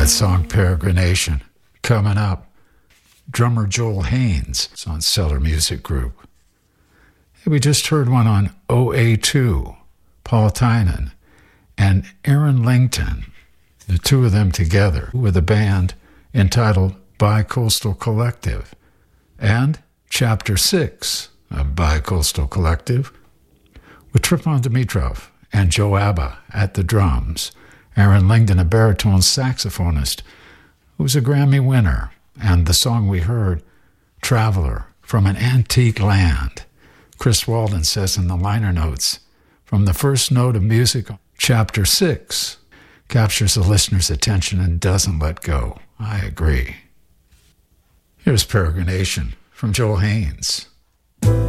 That song, Peregrination. Coming up, drummer Joel Haynes is on Cellar Music Group. Hey, we just heard one on OA2, Paul Tynan and Aaron Langton, the two of them together with a band entitled Bi-Coastal Collective, and Chapter 6 of Bi-Coastal Collective with Tripon Dimitrov and Joe Abba at the drums, Aaron Langdon, a baritone saxophonist who was a Grammy winner, and the song we heard, Traveler, from an Antique Land. Chris Walden says in the liner notes, from the first note of music, Chapter 6 captures the listener's attention and doesn't let go. I agree. Here's Peregrination from Joel Haynes.